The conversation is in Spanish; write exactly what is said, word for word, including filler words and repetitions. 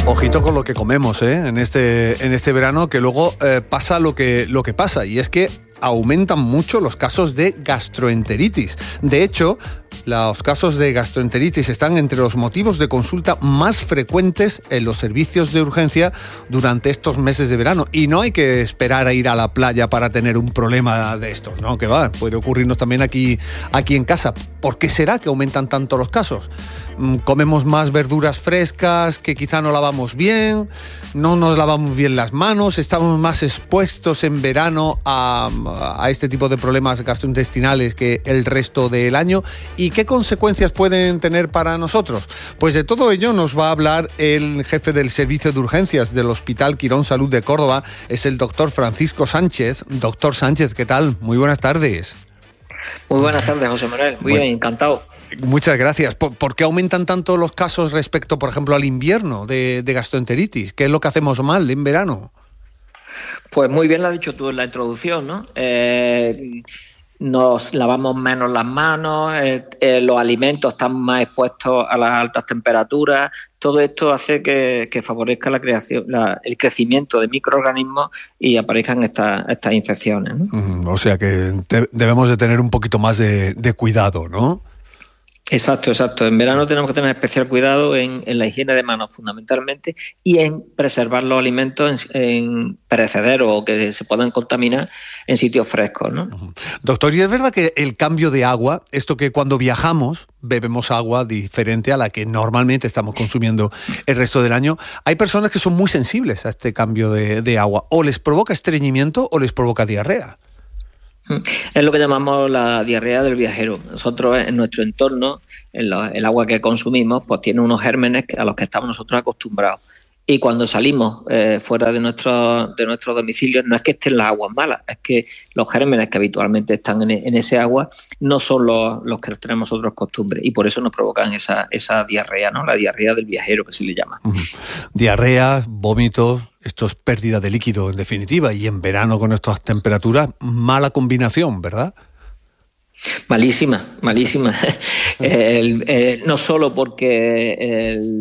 Ojito con lo que comemos, ¿eh? En este, en este verano, que luego eh, pasa lo que, lo que pasa, y es que aumentan mucho los casos de gastroenteritis. De hecho, los casos de gastroenteritis están entre los motivos de consulta más frecuentes en los servicios de urgencia durante estos meses de verano. Y no hay que esperar a ir a la playa para tener un problema de estos, ¿no? Que va, puede ocurrirnos también aquí, aquí en casa. ¿Por qué será que aumentan tanto los casos? Comemos más verduras frescas, que quizá no lavamos bien, no nos lavamos bien las manos, estamos más expuestos en verano a, a este tipo de problemas gastrointestinales que el resto del año. ¿Y qué consecuencias pueden tener para nosotros? Pues de todo ello nos va a hablar el jefe del servicio de urgencias del Hospital Quirón Salud de Córdoba, es el doctor Francisco Sánchez. Doctor Sánchez, ¿qué tal? Muy buenas tardes. Muy buenas tardes, José Manuel. Muy bueno, bien, encantado. Muchas gracias. ¿Por, ¿Por qué aumentan tanto los casos respecto, por ejemplo, al invierno de, de gastroenteritis? ¿Qué es lo que hacemos mal en verano? Pues muy bien lo has dicho tú en la introducción, ¿no? Eh, nos lavamos menos las manos, eh, eh, los alimentos están más expuestos a las altas temperaturas. Todo esto hace que, que favorezca la creación, la, el crecimiento de microorganismos y aparezcan estas estas infecciones, ¿no? Uh-huh. O sea que de, debemos de tener un poquito más de, de cuidado, ¿no? Exacto, exacto. En verano tenemos que tener especial cuidado en, en la higiene de manos fundamentalmente y en preservar los alimentos en, en perecederos o que se puedan contaminar en sitios frescos, ¿no? Uh-huh. Doctor, ¿y es verdad que el cambio de agua, esto que cuando viajamos bebemos agua diferente a la que normalmente estamos consumiendo el resto del año, hay personas que son muy sensibles a este cambio de, de agua? ¿O les provoca estreñimiento o les provoca diarrea? Es lo que llamamos la diarrea del viajero. Nosotros en nuestro entorno, en lo, el agua que consumimos, pues tiene unos gérmenes a los que estamos nosotros acostumbrados. Y cuando salimos eh, fuera de nuestro, de nuestro domicilio, no es que estén las aguas malas, es que los gérmenes que habitualmente están en, en ese agua no son los, los que tenemos nosotros costumbre, y por eso nos provocan esa, esa diarrea, ¿no? La diarrea del viajero, que se le llama. Uh-huh. Diarrea, vómitos, esto es pérdida de líquido en definitiva, y en verano con estas temperaturas, mala combinación, ¿verdad? Malísima, malísima. el, el, no solo porque el